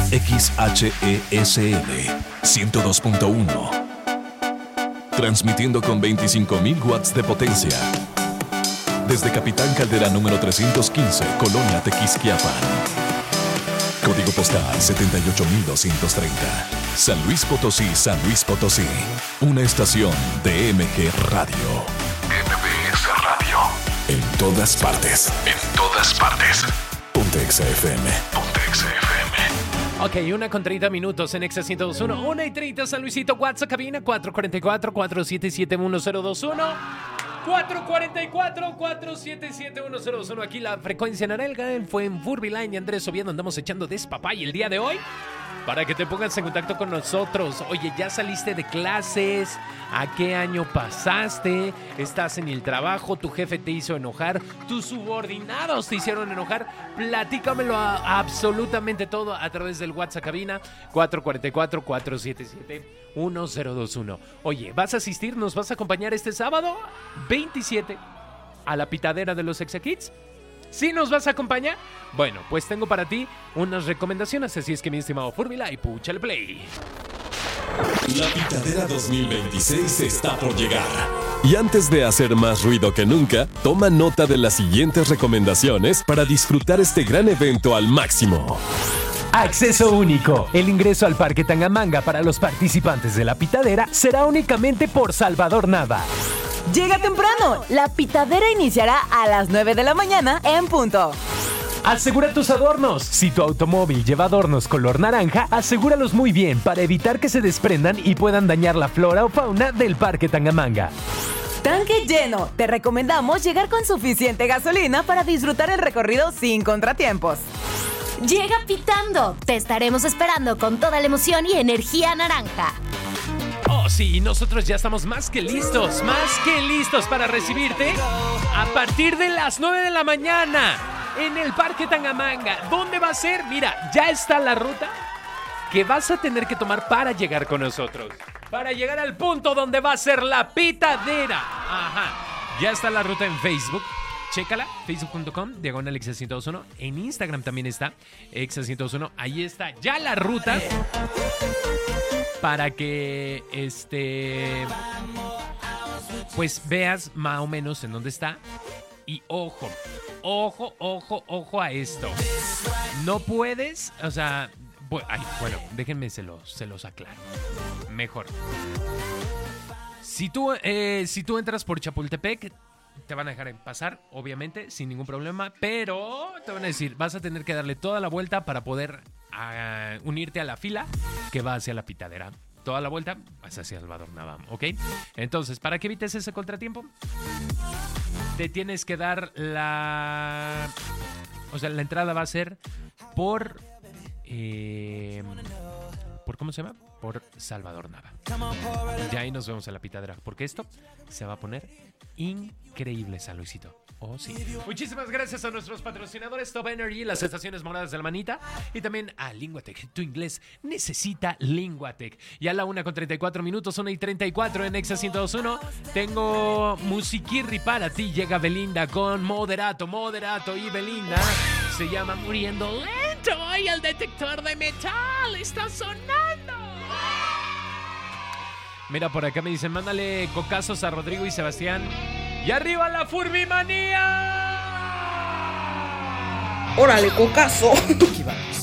XHESL 102.1. Transmitiendo con 25.000 watts de potencia. Desde Capitán Caldera número 315, Colonia Tequisquiapan. Código postal 78230. San Luis Potosí, San Luis Potosí. Una estación de MG Radio. MBS Radio. En todas partes. En todas partes. Ponte XFM. Ponte XFM. Ok, 1:30 en Exa 102.1. 1:30 San Luisito, WhatsApp, cabina 444-477-1021. 444-477-1021. Aquí la frecuencia naranja fue en Furbyline y Andrés Oviedo. Andamos echando despapay el día de hoy para que te pongas en contacto con nosotros. Oye, ¿ya saliste de clases? ¿A qué año pasaste? ¿Estás en el trabajo? ¿Tu jefe te hizo enojar? ¿Tus subordinados te hicieron enojar? Platícamelo absolutamente todo a través del WhatsApp cabina 444-477-1021. Oye, ¿vas a asistir? ¿Nos vas a acompañar este sábado 27 a la pitadera de los Exa Kids? ¿Sí nos vas a acompañar? Bueno, pues tengo para ti unas recomendaciones, así es que mi estimado Fúrbila y púchale play. La pitadera 2026 está por llegar. Y antes de hacer más ruido que nunca, toma nota de las siguientes recomendaciones para disfrutar este gran evento al máximo. Acceso único. El ingreso al Parque Tangamanga para los participantes de la pitadera será únicamente por Salvador Nava. Llega temprano. La pitadera iniciará a las 9 de la mañana en punto. Asegura tus adornos. Si tu automóvil lleva adornos color naranja, asegúralos muy bien para evitar que se desprendan y puedan dañar la flora o fauna del Parque Tangamanga. Tanque lleno. Te recomendamos llegar con suficiente gasolina para disfrutar el recorrido sin contratiempos. Llega pitando. Te estaremos esperando con toda la emoción y energía naranja. Oh, sí, nosotros ya estamos más que listos para recibirte a partir de las 9 de la mañana en el Parque Tangamanga. ¿Dónde va a ser? Mira, ya está la ruta que vas a tener que tomar para llegar con nosotros. Para llegar al punto donde va a ser la pitadera. Ajá, ya está la ruta en Facebook. Chécala, facebook.com/Exa102.1. En Instagram también está Exa102.1. Ahí está ya la ruta para que pues veas más o menos en dónde está. Y ojo a esto. No puedes, o sea, bueno, déjenme se los aclaro. Mejor. Si tú entras por Chapultepec, te van a dejar pasar, obviamente, sin ningún problema, pero te van a decir, vas a tener que darle toda la vuelta para poder unirte a la fila que va hacia la pitadera. Toda la vuelta vas hacia Salvador Nava, ¿ok? Entonces, para que evites ese contratiempo, te tienes que dar la entrada va a ser por ¿cómo se llama? Por Salvador Nava. Ya ahí nos vemos en la pitadera, porque esto se va a poner increíble, San Luisito. Oh, sí. Muchísimas gracias a nuestros patrocinadores Top Energy, las estaciones moradas de la manita, y también a Linguatec. Tu inglés necesita Linguatec. Y a la 1:34, 1:34 en Exa 102.1. Tengo musiquirri para ti. Llega Belinda con Moderato y Belinda. Se llama Muriendo Lento y el detector de metal está sonando. Mira, por acá me dicen, mándale cocazos a Rodrigo y Sebastián. ¡Y arriba la Furbimanía! ¡Órale, cocazo!